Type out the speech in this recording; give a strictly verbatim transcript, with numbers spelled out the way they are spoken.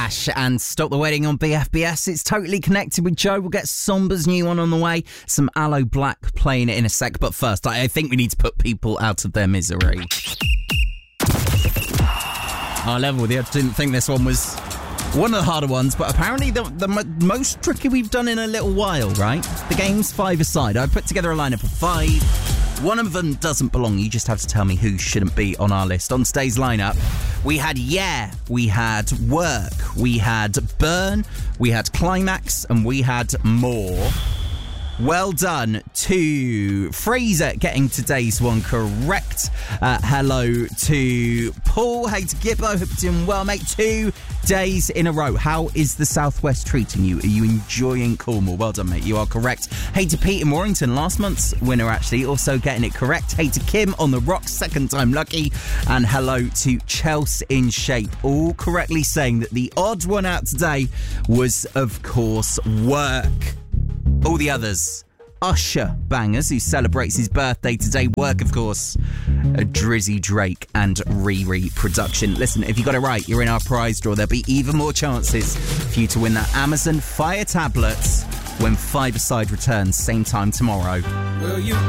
Ash and Stop the Wedding on B F B S. It's Totally Connected with Joe. We'll get Somba's new one on the way. Some Aloe Black playing it in a sec. But first, I think we need to put people out of their misery. I level with you. I didn't think this one was one of the harder ones, but apparently the, the m- most tricky we've done in a little while, right? The game's five-a-side. I put together a lineup of five. One of them doesn't belong. You just have to tell me who shouldn't be on our list. On today's lineup, we had Yeah, we had Work, we had Burn, we had Climax, and we had More. Well done to Fraser getting today's one correct. Uh, hello to Paul. Hey to Gibbo. Hope you're doing well, mate. Two days in a row. How is the Southwest treating you? Are you enjoying Cornwall? Well done, mate. You are correct. Hey to Pete in Warrington. Last month's winner, actually. Also getting it correct. Hey to Kim on the Rocks. Second time lucky. And hello to Chelsea in Shape. All correctly saying that the odd one out today was, of course, Work. All the others, Usher bangers, who celebrates his birthday today. Work, of course, a Drizzy Drake and Riri production. Listen, if you got it right, you're in our prize draw. There'll be even more chances for you to win that Amazon Fire tablet when Five-A-Side returns, same time tomorrow. Will you